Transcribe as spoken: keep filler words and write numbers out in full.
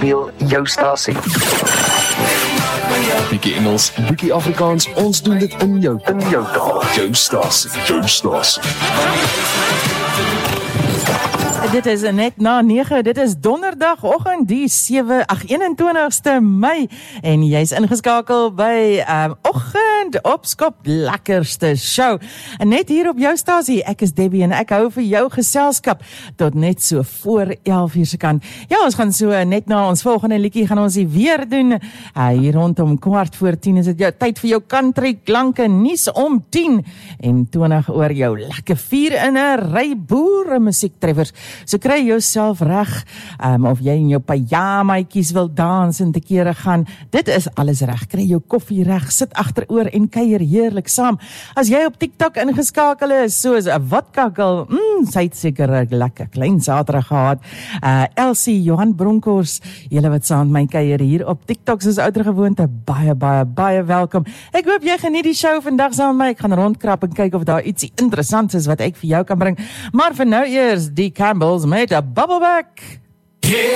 speel jou stasie. Bietjie Engels, bietjie Afrikaans, ons doen dit in jou, In jou taal. jou stasie, jou stasie. Dit is net na nege, dit is donderdagoggend die sewe, ag eenentwintigste Mei en jy's ingeskakel by um, Oggend Opskop lekkerste show. En net hier op jou stasie, ek is Debbie en ek hou vir jou geselskap tot net so voor elf uur se kant. Ja, ons gaan so net na ons volgende liedjie gaan ons die weer doen. Uh, hier rondom kwart voor tien is dit jou tyd vir jou country klanke nuus om tien en twintig oor jou lekker vier in 'n ry boere musiektreffers. So kry jouself reg, um, of jy in jou pyjamaatjies wil dans en te kere gaan, dit is alles reg. Kry jou koffie reg, sit agteroor en kuier heerlik saam. As jy op TikTok ingeskakel is, soos 'n vodka-girl, mm, sy het seker 'n lekker klein Saterdag gehad. Uh, Elsie, Johan Bronkhorst, julle wat saam met my kuier hier op TikTok, soos ouer gewoonte, baie, baie, baie welkom. Ek hoop jy geniet die show vandag saam met my. Ek gaan rondkrap en kyk of daar ietsie interessants is wat ek vir jou kan bring. Maar vir nou eers die Campbells met 'n Bubbleback.